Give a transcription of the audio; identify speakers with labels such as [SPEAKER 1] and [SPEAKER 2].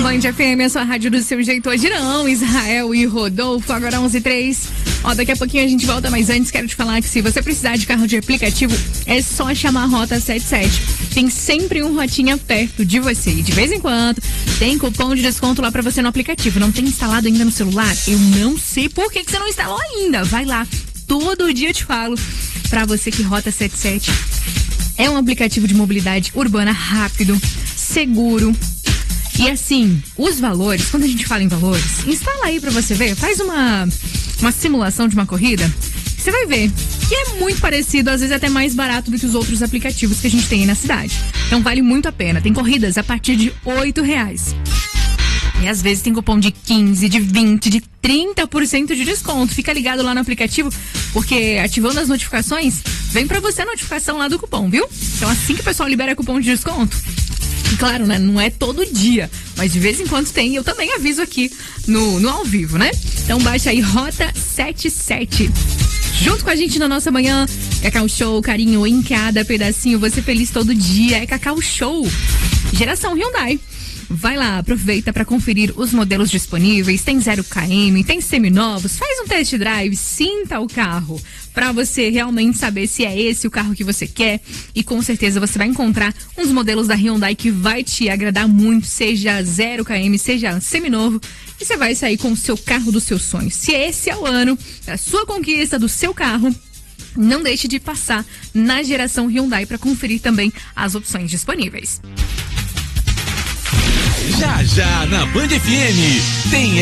[SPEAKER 1] Band FM, a sua rádio do seu jeito hoje não. Israel e Rodolfo, agora 11h03. Ó, daqui a pouquinho a gente volta, mas antes quero te falar que se você precisar de carro de aplicativo, é só chamar a Rota 77. Tem sempre um Rotinha perto de você. E de vez em quando tem cupom de desconto lá pra você no aplicativo. Não tem instalado ainda no celular? Eu não sei por que você não instalou ainda. Vai lá, todo dia eu te falo pra você que Rota 77 é um aplicativo de mobilidade urbana rápido, seguro. E assim, os valores, quando a gente fala em valores, instala aí pra você ver, faz uma simulação de uma corrida, você vai ver que é muito parecido, às vezes até mais barato do que os outros aplicativos que a gente tem aí na cidade. Então vale muito a pena, tem corridas a partir de R$8. E às vezes tem cupom de 15, de 20, de 30% de desconto. Fica ligado lá no aplicativo, porque ativando as notificações, vem pra você a notificação lá do cupom, viu? Então assim que o pessoal libera cupom de desconto, e claro, né, não é todo dia, mas de vez em quando tem, eu também aviso aqui no ao vivo, né? Então baixa aí Rota 77. Junto com a gente na nossa manhã, Cacau Show, carinho em cada pedacinho, você feliz todo dia, é Cacau Show. Geração Hyundai. Vai lá, aproveita para conferir os modelos disponíveis, tem 0km, tem seminovos, faz um test drive, sinta o carro, para você realmente saber se é esse o carro que você quer, e com certeza você vai encontrar uns modelos da Hyundai que vai te agradar muito, seja 0km, seja seminovo, e você vai sair com o seu carro dos seus sonhos. Se esse é o ano da sua conquista, do seu carro, não deixe de passar na geração Hyundai para conferir também as opções disponíveis.
[SPEAKER 2] Já na Band FM tem